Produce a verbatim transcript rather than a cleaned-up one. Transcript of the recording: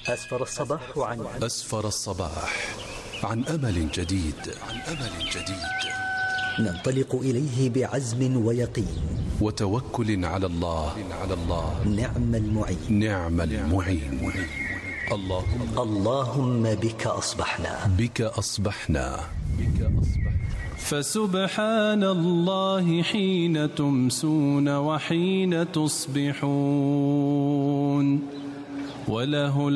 أسفر الصباح عن أسفر الصباح عن أمل جديد. عن أمل جديد ننطلق إليه بعزم ويقين وتوكل على الله. على الله نعم المعين. نعم المعين. اللهم اللهم بك أصبحنا. بك أصبحنا. بك أصبحنا. فسبحان الله حين تمسون وحين تصبحون، وله